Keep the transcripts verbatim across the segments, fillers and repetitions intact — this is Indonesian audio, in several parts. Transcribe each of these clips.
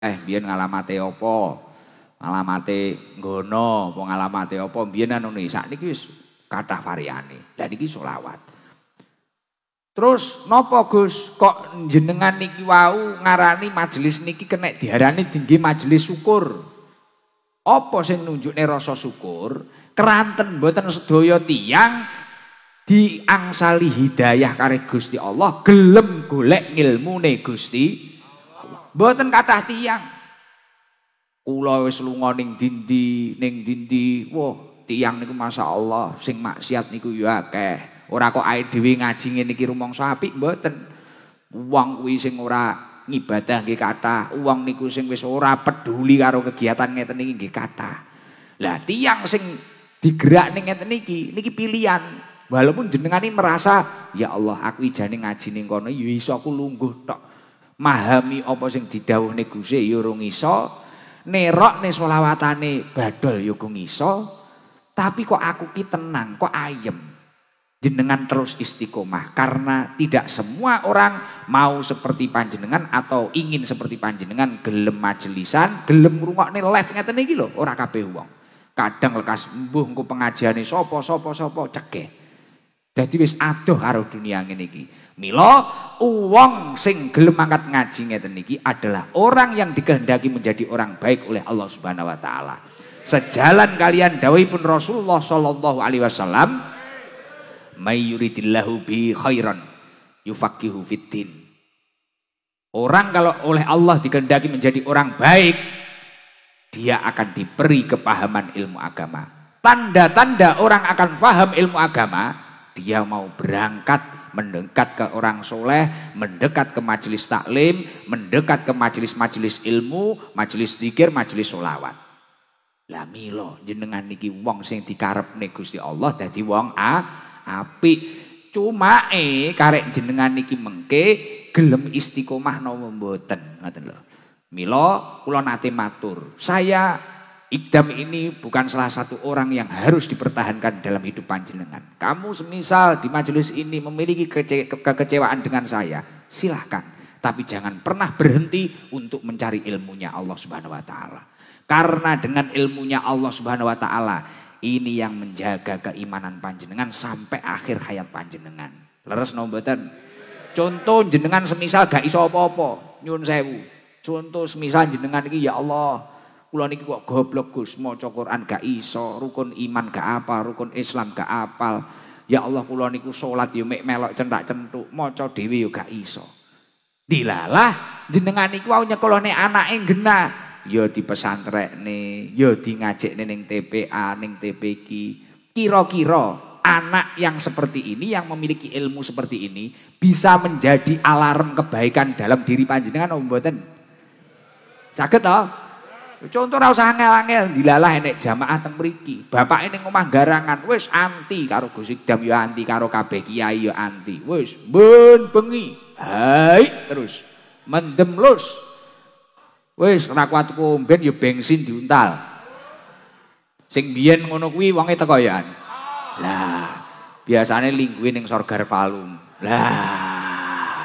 eh biyen ngalamate apa? Ngalamate nggono, apa ngalamate apa biyen anu niki sakniki wis kathah variane. Lah niki selawat. Terus napa Gus kok jenengan niki wau ngarani majelis niki kena diarani tinggi majelis syukur. Apa sing nunjukne rasa syukur? Keranten mboten sedaya tiyang diangsali hidayah kare Gusti Allah, gelem golek ngilmune Gusti Allah. Mboten kathah tiyang. Kula wis lunga ning dindi, ning dindi, wah tiyang niku masyaallah sing maksiat niku ya akeh. Ora kok ae dhewe ngaji ngene iki rumangsa apik mboten. Wong kuwi sing ora ngibadah nggih kathah, wong niku sing wis ora peduli karo kegiatan ngeten iki nggih kathah. Lah tiyang sing digerakne ngeten iki niki pilihan. Walaupun jenengan ini merasa ya Allah aku ijane ngaji ning kono ya iso aku lungguh tok. Mahami apa sing didhawuhne Gusti ya urung iso. Nerokne selawatane badol ya kok iso. Tapi kok aku ki tenang, kok ayem. Jenengan terus istiqomah karena tidak semua orang mau seperti panjenengan atau ingin seperti panjenengan gelem majelisan, gelem ngrungokne live ngeten iki lho, ora kabeh wong. Kadang lekas mbuh engko pengajiane sapa sapa sapa cegeh. Dadi wis adoh karo dunia ngene iki. Mila wong sing gelem angkat ngaji ngeten iki adalah orang yang dikehendaki menjadi orang baik oleh Allah Subhanahu wa taala. Sejalan kalian dawuhipun Rasulullah sallallahu alaihi wasallam, may yuridillahu bi khairan yufaqihu fiddin. Orang kalau oleh Allah dikehendaki menjadi orang baik, dia akan diberi kepahaman ilmu agama. Tanda-tanda orang akan faham ilmu agama, dia mau berangkat mendekat ke orang soleh, mendekat ke majelis taklim, mendekat ke majelis-majelis ilmu, majelis zikir, majelis sholawat. Lah milo jenengan niki wong sing dikarepne Gusti Allah dadi wong a apik. Cuma eh karek jenengan niki mengke gelem istiqomah napa mboten ngoten lho. Mila kula nate matur, saya Ikdam ini bukan salah satu orang yang harus dipertahankan dalam hidup panjenengan. Kamu semisal di majelis ini memiliki kece kekecewaan dengan saya, silahkan. Tapi jangan pernah berhenti untuk mencari ilmunya Allah Subhanahu wa taala. Karena dengan ilmunya Allah Subhanahu wa taala ini yang menjaga keimanan panjenengan sampai akhir hayat panjenengan. Leres napa mboten? Contoh jenengan semisal gak iso apa-apa, nyuwun sewu. Contoh semisal jenengan iki ya Allah, kula niki kok goblok Gus, maca Quran gak iso, rukun iman gak apal, rukun Islam gak apal. Ya Allah kula niku salat yo mek melok centak-centuk, maca dhewe yo gak iso. Dilalah jenengan niku wau nyekolone anake genah, ya di pesantrekne, ya di ngajekne ning T P A, ning T P Q. Kira-kira anak yang seperti ini, yang memiliki ilmu seperti ini bisa menjadi alarm kebaikan dalam diri panjenengan apa mboten? Saged to? Contoh ora usah angel-angel, dilalah enek jamaah teng mriki. Bapake ning omah garangan, wis anti karo Gus Ikdam ya anti karo kabeh kiai ya anti. Wis ben bengi. Hai terus mendem lus. Wis ora kuat komben ya bensin diuntal. Sing biyen ngono kuwi wonge teko ya. Lah, biasane lingguhe ning Sorgar Valum. Lah.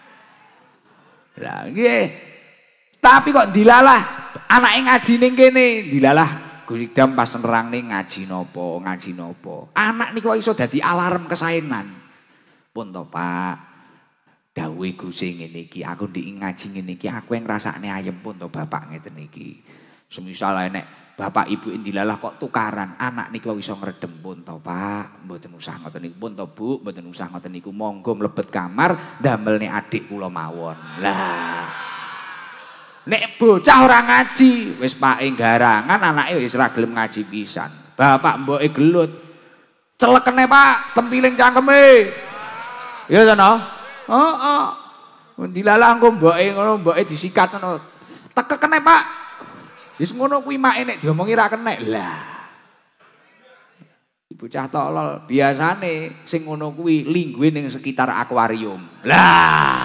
Lah nggih. Tapi kok dilalah anake ngaji ning kene, dilalah Gus Ikdam pas nerangne ngaji nopo, ngaji nopo. Anak niku iso dadi alarm kesaenan. Pun to, Pak. Dawuhe Gus ngene iki, aku ndek ngaji ngene iki, aku yang ngrasakne ayem pun to Bapak ngeten iki. Semisal enek Bapak Ibu dilalah kok tukaran, anak niku iso ngredem pun to, Pak. Mboten usah ngoten niku pun to, Bu, mboten usah ngoten niku. Monggo mlebet kamar damelne adik kula mawon. Lah nek bocah ora ngaji, wis pake garangan anake wis ora gelem ngaji pisan. Bapak mboke gelut. Celekene Pak, tempiling cangkeme. Ya sono. Heeh. Dilalah engko mboke ngono, mboke disikat ngono. Tekekene Pak. Wis ngono kuwi make nek diomongi ra kenek. Lah. Bocah tolol, biasane sing ngono kuwi lingguhe ning sekitar akuarium. Lah.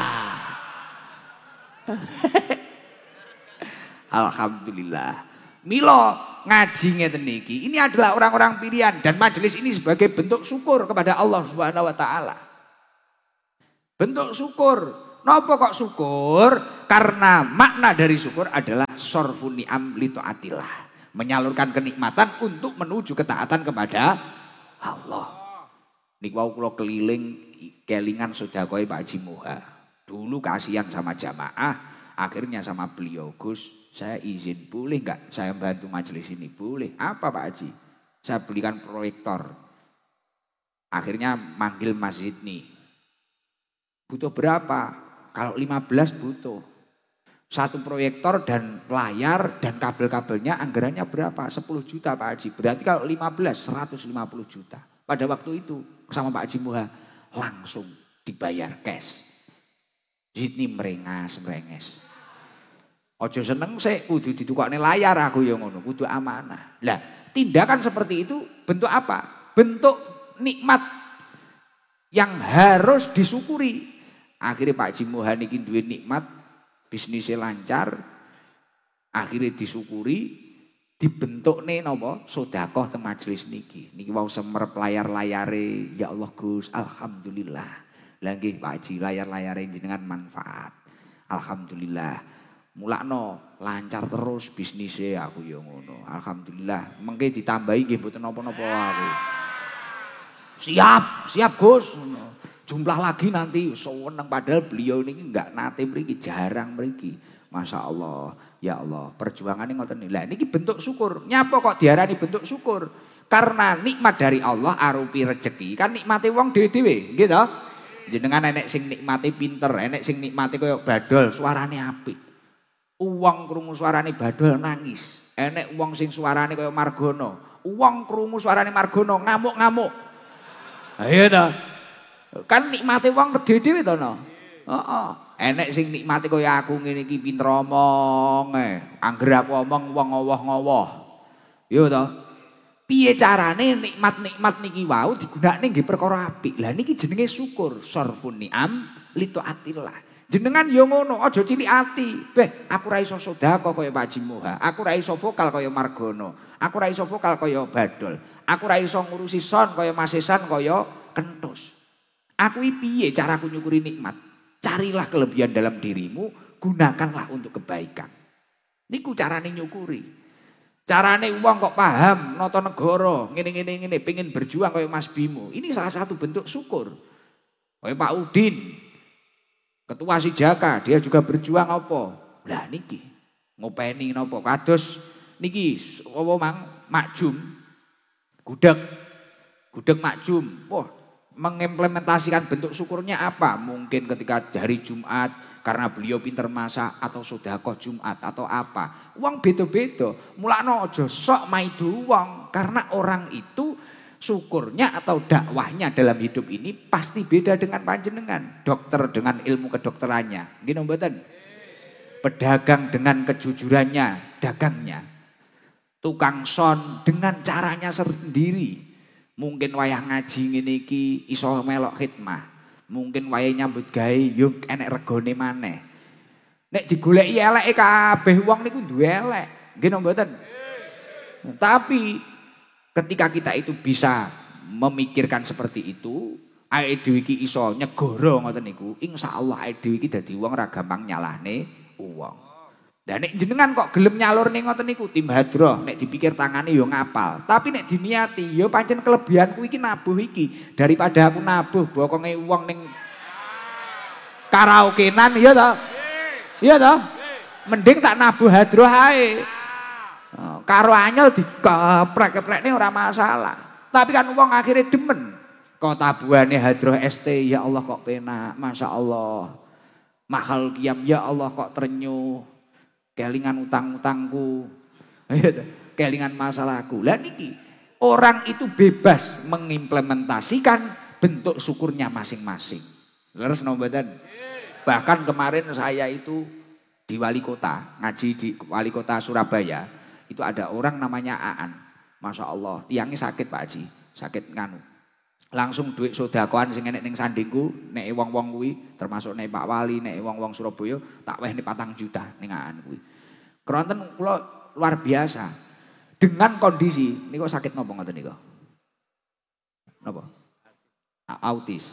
Alhamdulillah. Milo ngaji ngeten niki. Ini adalah orang-orang pilihan dan majelis ini sebagai bentuk syukur kepada Allah Subhanahu wa taala. Bentuk syukur. Napa kok syukur? Karena makna dari syukur adalah sorfun ni'am li taatillah. Menyalurkan kenikmatan untuk menuju ketaatan kepada Allah. Niku wau kula keliling kelingan sedekah Pak Haji Moha. Dulu kasihan sama jamaah, akhirnya sama beliau, Gus, saya izin boleh enggak saya bantu majelis ini? Boleh. Apa Pak Haji? Saya belikan proyektor. Akhirnya manggil Mas Zidni. Butuh berapa? Kalau lima belas butuh. Satu proyektor dan layar dan kabel-kabelnya anggarannya berapa? sepuluh juta Pak Haji. Berarti kalau lima belas, seratus lima puluh juta. Pada waktu itu sama Pak Haji Moha langsung dibayar cash. Zidni merengas, merenges. Ojo seneng sih kudu ditukokne layar aku yang ngono, kudu amanah. Lah, tindakan seperti itu bentuk apa? Bentuk nikmat yang harus disyukuri. Akhirnya Pak Haji Moha niki duwe nikmat, bisnisnya lancar, akhirnya disyukuri, dibentukne napa sedekah teng majelis niki. Niki wau semerep layar-layare, ya Allah Gus, alhamdulillah. Lah nggih Pak Haji, layar-layare jenengan manfaat. Alhamdulillah. Mulakno lancar terus bisnisnya aku ya ngono. Alhamdulillah. Mengke ditambahi nggih mboten napa-napa aku. Siap, siap Gus. Jumlah lagi nanti seneng padahal beliau ini enggak nate mriki, jarang mriki. Masya Allah, ya Allah, perjuangannya ngoten niki. Lah niki bentuk syukur. Nyapa kok diarani bentuk syukur? Karena nikmat dari Allah arupi rezeki. Kan nikmate wong dhewe-dhewe, nggih to? Jenengan enek sing nikmate pinter, enek sing nikmate kaya badol, suarane apik. Uwong krungu suarane badol nangis. Enek wong sing suarane kaya Margono. Uwong krungu suarane Margono ngamuk-ngamuk. Ayo to. Kan nikmate wong dhewe-dhewe to no. Heeh. Enek sing nikmate kaya aku ngene iki pinter omong e. Angger aku omong wong ngowoh-ngowoh. Yo to. Piye carane nikmat-nikmat niki wau digunakne nggih perkara apik. Lah niki jenenge syukur, sorfun ni'am li taatillah. Jenengan yo ngono, aja cilik ati. Beh, aku ra iso sedekah kaya Pak Haji Moha. Aku ra iso vokal kaya Margono. Aku ra iso vokal kaya Badol. Aku ra iso ngurusi son kaya Mas Esan kaya Kentus. Aku piye caraku nyukuri nikmat? Carilah kelebihan dalam dirimu, gunakanlah untuk kebaikan. Niku carane nyukuri. Carane uang kok paham nata negara, ngene-ngene ngene pengen berjuang kaya Mas Bimo. Ini salah satu bentuk syukur. Kaya Pak Udin, ketua Sijaka, dia juga berjuang apa? Lah niki ngopeni napa? Kados niki apa mang makjum gudeg. Gudeg makjum. Wah, mengimplementasikan bentuk syukurnya apa? Mungkin ketika hari Jumat karena beliau pinter masak atau sedekah Jumat atau apa. Uang beda-beda. Mulakno aja sok maidu wong karena orang itu syukurnya atau dakwahnya dalam hidup ini pasti beda dengan panjenengan. Dokter dengan ilmu kedokterannya, nggih mboten? Pedagang dengan kejujurannya, dagangnya. Tukang son dengan caranya sendiri. Mungkin wayah ngaji ngene iki iso melok khidmah. Mungkin wayah nyambut gawe yo enek regane maneh. Nek digoleki eleke kabeh wong niku duwe elek. Nggih mboten? Tapi ketika kita itu bisa memikirkan seperti itu, awake dhewe iki iso nyegoro ngoten niku, insyaallah awake dhewe iki dadi wong ra gampang nyalahne wong. Lah nek jenengan kok gelem nyalurne ngoten niku tim hadroh, nek dipikir tangane yo ngapal. Tapi nek diniati yo pancen kelebihanku iki nabuh iki daripada aku nabuh bokonge wong ning karaokenan ya to. Iya to? Mending tak nabuh hadroh ae. Karo anyel dikeprek-keprekne ora masalah. Tapi kan wong akhirnya demen. Kok tabuhane hadroh S T ya Allah kok penak, Masya Allah. Mahal kiam ya Allah kok terenyuh. Kelingan utang-utangku. Kelingan masalahku. Lah niki orang itu bebas mengimplementasikan bentuk syukurnya masing-masing. Leres nomboten. Bahkan kemarin saya itu di wali kota, ngaji di wali kota Surabaya. Itu ada orang namanya Aan. Masya Allah, tiangnya sakit Pak Haji, sakit nganu. Langsung duit sedekahan sing enek ning sandingku, nek wong-wong kuwi, termasuk nek Pak Wali, nek wong-wong Surabaya, tak wehne patang juta ning Aan kuwi. Kronten kula luar biasa. Dengan kondisi niku sakit napa ngoten niku? Napa? Autis.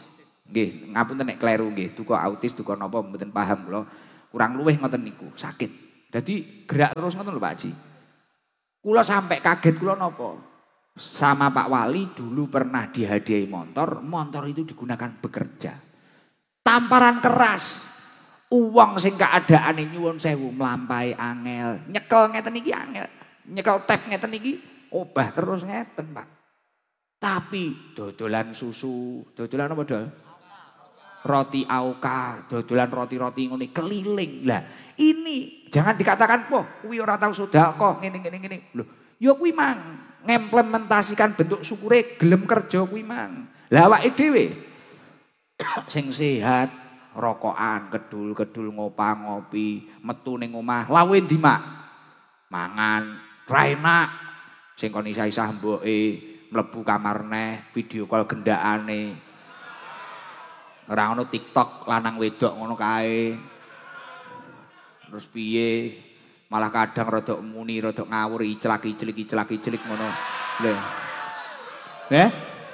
Nggih, ngapunten nek kleru nggih, duka autis, duka napa mboten paham kula. Kurang luwih ngoten niku, sakit. Dadi gerak terus ngoten lho Pak Haji. Kula sampai kaget kula napa? Sama Pak Wali dulu pernah dihadiahi motor, motor itu digunakan bekerja. Tamparan keras. Uang sing keadaane nyuwun sewu mlampahi angel, nyekel ngeten iki angel. Nyekel tap ngeten iki obah terus ngeten, Pak. Tapi dodolan susu, dodolan apa dol? Roti auka, dodolan roti-roti ngene keliling. Lah, ini jangan dikatakan, "Wah, kuwi ora tau sedekah ngene ngene ngene." Lho, ya kuwi mang ngimplementasikan bentuk syukure gelem kerja kuwi mang. Lah awake dhewe sing sehat, rokokan, kedul-kedul ngopang ngopi, metu ning omah, lawe ndi, Mak? Mangan, ra enak. Sing kon isah-isah mboke mlebu kamar neh, video call gendakane. Ora ono TikTok lanang wedok ngono kae. Terus piye? Malah kadang rada muni, rada ngawur, iclak-iclik, iclak-iclik ngono. Lho. Eh?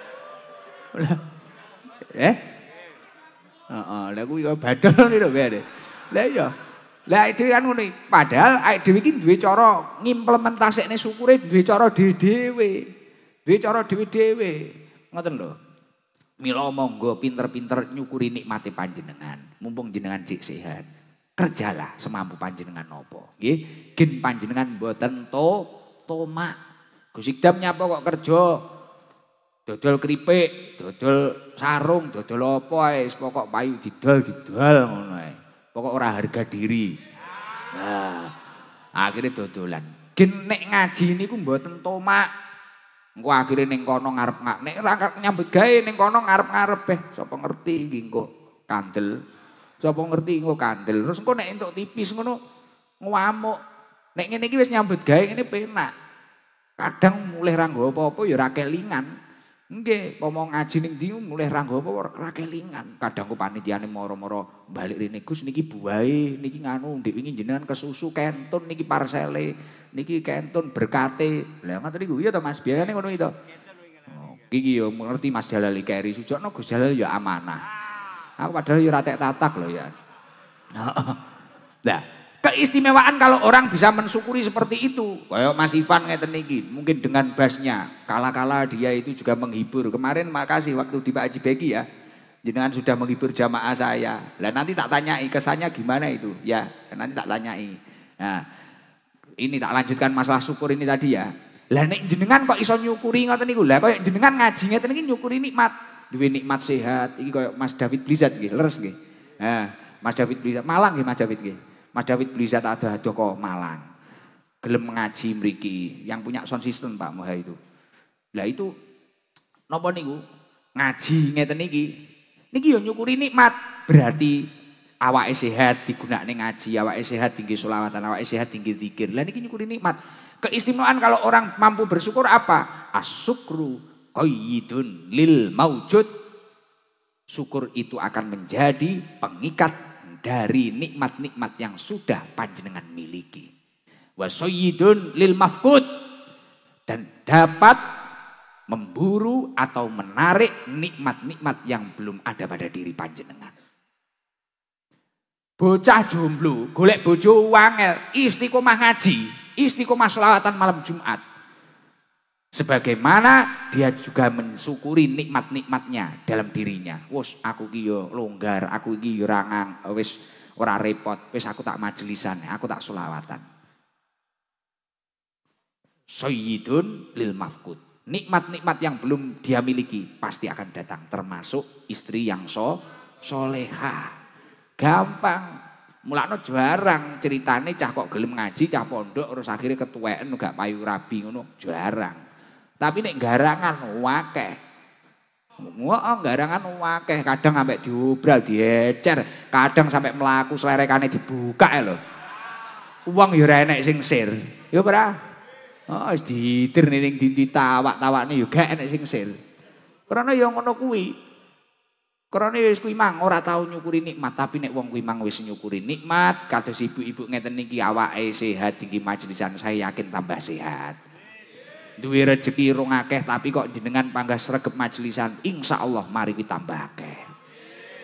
Eh? Heeh, lha kuwi kok badal lho bare. Lah iya. Lah dhewe kan ngono. Padahal awake dhewe iki duwe cara ngimplementasekne syukure duwe cara dhewe-dhewe. Duwe cara dhewe-dhewe. Ngoten lho. Mila monggo pinter-pinter nyukuri nikmate panjenengan. Mumpung jenengan cek sehat. Kerjalah semampu panjenengan nopo. Nggih, gen panjenengan mboten to tomak. Gus Ikdam nyapa kok kerja. Dodol keripik, dodol sarung, dodol apa ae, pokok payu didol didol ngono ae. Pokok ora harga diri. Nah, akhirnya dodolan. Gen nek ngaji niku mboten tomak. Engko akhire ning kono ngarep nek ora nyambut gawe ning kono ngarep-ngarep eh sapa ngerti iki engko kandel. Sapa ngerti engko kandel. Terus engko nek entuk tipis ngono ngamuk. Nek ngene iki wis nyambut gawe ngene penak. Kadang mulih ra nggo apa-apa ya ora kelingan. Nggih, pomong ngaji ning ndi mulih ra nggo apa ora kelingan. Kadang ku panitiane moro-moro balik rene Gus niki buahe niki nganu ndek wingi jenengan kesusu kentun niki parsele. Niki kentun berkate. Lah ngoten niku iya to Mas, biasane ngono itu. Oh, iki yo ngerti Mas Jalali Keri Sujokno Gus Jalal ya amanah. Aku padahal yo ora tek tatak lho ya. Nah, keistimewaan kalau orang bisa mensyukuri seperti itu. Kayak Mas Ivan ngeten niki, mungkin dengan bassnya. Kala-kala dia itu juga menghibur. Kemarin makasih waktu di Pak Haji Beki ya. Jenengan sudah menghibur jamaah saya. Lah nanti tak tanyai kesannya gimana itu. Ya, nanti tak tanyai. Nah, ini tak lanjutkan masalah syukur ini tadi ya. Lah nek jenengan kok iso nyukuri ngoten niku. Lah koyo jenengan ngaji ngeten iki nyukuri nikmat. Duwe nikmat sehat. Iki koyo Mas David Blizat nggih, leres nggih. Nah, Mas David Blizat Malang nggih Mas David nggih. Mas David Blizat ada Doko Malang. Gelem ngaji mriki, yang punya sound system Pak Moha itu. Lah itu napa niku? Ngaji ngeten iki. Niki yo nyukuri nikmat. Berarti awake sehat digunakne ngaji, awake sehat tinggi sholawatan, awake sehat tinggi zikir. Lah niki nyukuri nikmat. Keistimewaan kalau orang mampu bersyukur apa? As-syukru qayyidun lil maujud. Syukur itu akan menjadi pengikat dari nikmat-nikmat yang sudah panjenengan miliki. Wa sayyidun lil mafqud, dan dapat memburu atau menarik nikmat-nikmat yang belum ada pada diri panjenengan. Bocah jomblo, golek bojo wangel, istiqomah ngaji, istiqomah sholawatan malam Jumat. Sebagaimana dia juga mensyukuri nikmat-nikmatnya dalam dirinya. Wes aku ki yo longgar, aku iki yo rangang, wis ora repot, wis aku tak majelisan, aku tak sholawatan. Sayyidun lil mafqud. Nikmat-nikmat yang belum dia miliki pasti akan datang, termasuk istri yang so soleha. Gampang. Mulakno jarang ceritane cah kok gelem ngaji, cah pondok terus akhirnya ketuweken gak payu rabi ngono, jarang. Tapi nek garangan akeh. Heeh, garangan akeh, kadang sampai diobral, diecer, kadang sampai mlaku slerekane dibuka lho. Wong ya ora enek sing sir. Ya ora. Oh, wis diitir ning dindi tawak-tawakne ya gak enek sing sir. Karena ya ngono kuwi. Karena wis kuwi mang ora tau nyukuri nikmat, tapi nek wong kuwi mang wis nyukuri nikmat, kados ibu-ibu ngeten niki awake sehat tinggi majelisan, saya yakin tambah sehat. Duwe rezeki rong akeh tapi kok jenengan panggah sregep majelisan, insyaallah mari kuwi tambah akeh.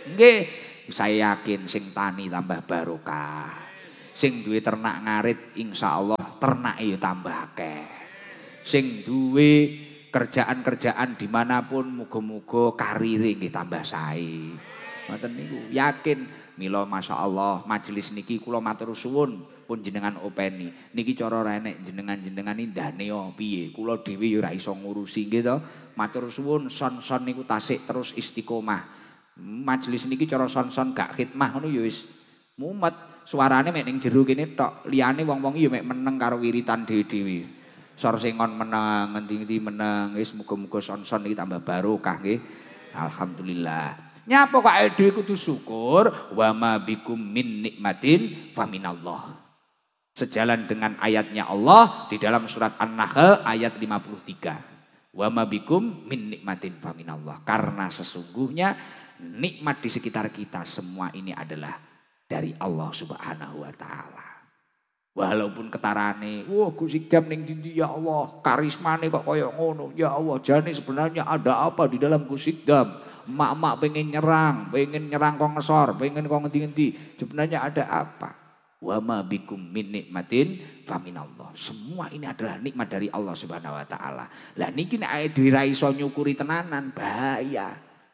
Nggih, saya yakin sing tani tambah barokah. Sing duwe ternak ngarit insyaallah ternake ya tambah akeh. Sing duwe kerjaan-kerjaan dimanapun muga-muga karire nggih tambah sae. Ngoten niku yakin mila masyaallah majelis niki kula matur suwun pun jenengan openi. Niki cara renek jenengan-jenengan indane piye? Kula dhewe ya ora iso ngurusi nggih to. Matur suwun son-son niku tasik terus istiqomah. Majelis niki cara son-son gak khidmah ngono ya wis mumet. Suarane mek ning jero kene tok. Liyane wong-wong ya mek meneng karo wiritan dhewe-dhewe. Sor singon meneng, ngendi-endi meneng. Wis muga-muga son-son iki tambah barokah nggih. Alhamdulillah. Nyapa kok awake dhewe kudu syukur wa ma bikum min nikmatin faminallah. Sejalan dengan ayatnya Allah di dalam surat An-Nahl ayat lima puluh tiga. Wa ma bikum min nikmatin faminallah. Karena sesungguhnya nikmat di sekitar kita semua ini adalah dari Allah Subhanahu wa taala. Walaupun ketarane, wah Gus Idam ning ndi ya Allah, karismane kok kaya ngono. Ya Allah, jane sebenarnya ada apa di dalam Gus Idam? Mak-mak pengen nyerang, pengen nyerang kok ngesor, pengen kok ngendi-ngendi. Sebenarnya ada apa? Wa ma bikum min nikmatin faminallah. Semua ini adalah nikmat dari Allah Subhanahu wa taala. Lah niki nek dhewe ra iso nyukuri tenanan bahaya.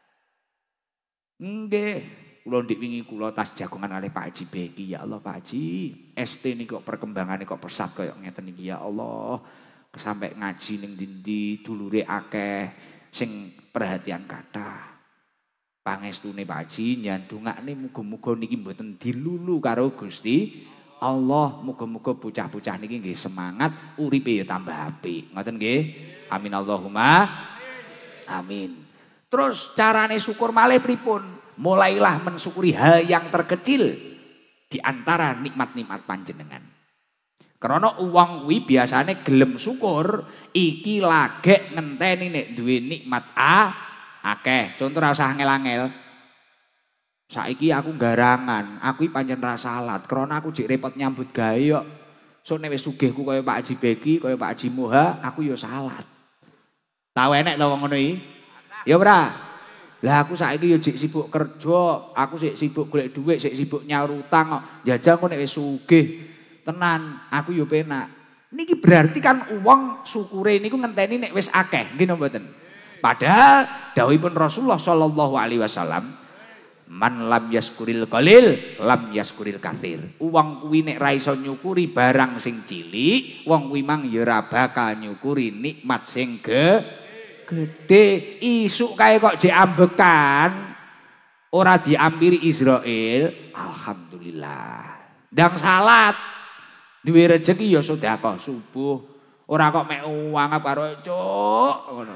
Nggih. Kula ndik wingi kula tas jagongan oleh Pak Haji Beki. Ya Allah Pak Haji, S T ini kok perkembangannya kok pesat kaya ngeten iki ya Allah. Sampai ngaji ning ndi dulure akeh sing perhatian kathah. Pangestune Pak Haji nyandungakne muga-muga niki mboten dilulu karo Gusti Allah. Muga-muga bocah-bocah niki nggih semangat, uripe ya tambah apik. Ngoten nggih. Amin Allahumma amin. Terus carane syukur malih pripun? Mulailah mensyukuri hal yang terkecil di antara nikmat-nikmat panjenengan. Karena uang kuwi biasane gelem syukur iki lagek ngenteni nek duwe nikmat A akeh. Contoh ra usah angel-angel. Saiki aku garangan, aku iki pancen ra salat karena aku jek repot nyambut gawe kok. So nek wis sugihku kaya Pak Haji Beki, kaya Pak Haji Moha, aku ya salat. Tahu enek lho wong ngono iki? Ya ora? Lah aku saiki yo jek sibuk kerja, aku sik sibuk golek dhuwit, sik sibuk nyaur utang kok. Jajal kok nek wis sugih tenan, aku yo penak. Niki berarti kan wong syukure niku ngenteni nek wis akeh, nggih napa mboten? Padahal dawuhipun Rasulullah sallallahu alaihi wasallam, man lam yaskuril qalil, lam yaskuril katsir. Wong kuwi nek ra iso nyukuri barang sing cilik, wong kuwi mang ya ora bakal nyukuri nikmat sing ge gede. Isuk kae kok jek ambekan ora diampiri Israel, alhamdulillah. Ndang salat duwe rezeki ya sedekah subuh, ora kok mek uang karo cuk ngono.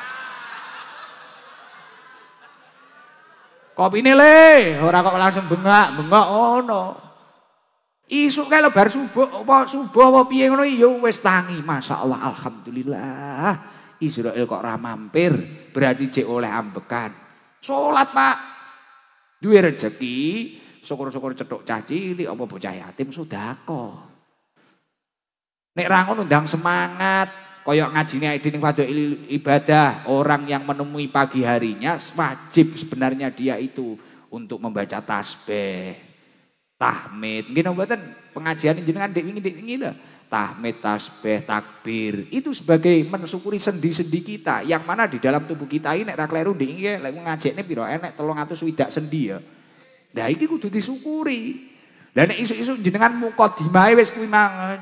Kopine le, ora kok langsung bengak-bengok ngono. Isuk kae bar subuh apa subuh apa piye ngono ya wis tangi, masyaallah alhamdulillah. Israel kok ora mampir, berarti jek oleh ambekan. Salat, Pak. Duwe rezeki, syukur-syukur cetuk cah cilik apa bocah yatim sedekah. Nek ra ngono ndang semangat, kaya ngajine ning fadhil ibadah, orang yang menemui pagi harinya wajib sebenarnya dia itu untuk membaca tasbih, tahmid. Nggih napa mboten? Pengajian jenengan ndek wingi-ndek wingi lho. Tahmid, tasbih, takbir itu sebagai mensyukuri sendi-sendi kita yang mana di dalam tubuh kita ini nek ra kleru ndek iki lek ngajekne pira enek telung atus swidak sendi ya. Lah iki kudu disyukuri. Lah nek isuk-isuk jenengan mukadimah wis kuwi mang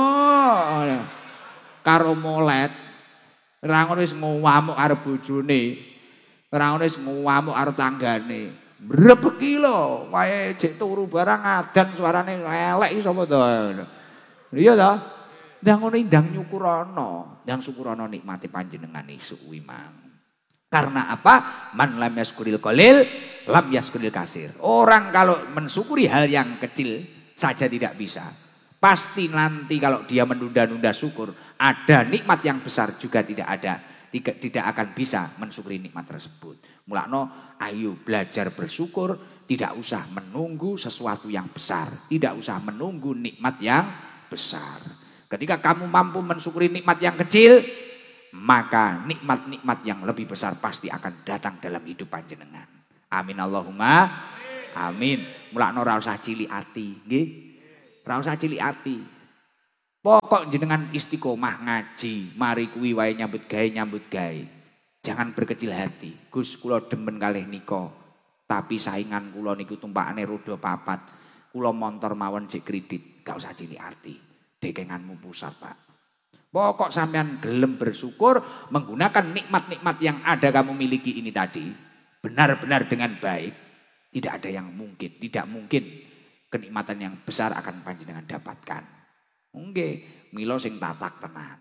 karo molet ra ngono wis ngamuk karo bojone, ra ngono wis ngamuk karo tanggane. Mbrebeki lho, wae jek turu barang adan suarane elek iki sapa to. Iya toh? Ndang ngono ndang nyukurana, ndang syukurana nikmati panjenengan isuk kuwi mang. Karena apa? Man lam yaskuril qalil, lam yaskuril kasir. Orang kalau mensyukuri hal yang kecil saja tidak bisa. Pasti nanti kalau dia menunda-nunda syukur, ada nikmat yang besar juga tidak ada. Tidak, tidak akan bisa mensyukuri nikmat tersebut. Mulakno ayo belajar bersyukur, tidak usah menunggu sesuatu yang besar. Tidak usah menunggu nikmat yang besar. Ketika kamu mampu mensyukuri nikmat yang kecil, maka nikmat-nikmat yang lebih besar pasti akan datang dalam hidup panjenengan. Amin Allahumma amin. Mulakno ora usah cilik ati, nggih. Ora usah cilik ati. Pokok jenengan istiqomah ngaji, mari kuwi wae nyambut gawe nyambut gawe. Jangan berkecil hati. Gus kula demen kalih nika. Tapi saingan kula niku tumpakane roda papat. Kula montor mawon cek kredit, gak usah cilik ati. Dekenganmu pusat, Pak. Pokok sampean gelem bersyukur menggunakan nikmat-nikmat yang ada kamu miliki ini tadi. Benar-benar dengan baik. Tidak ada yang mungkin, tidak mungkin kenikmatan yang besar akan panjenengan dapatkan. Nggih, mila sing tatak tenan.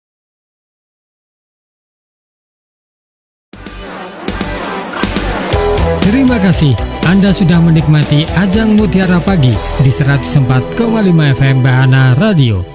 Terima kasih Anda sudah menikmati Ajang Mutiara Pagi di seratus empat koma lima F M Bahana Radio.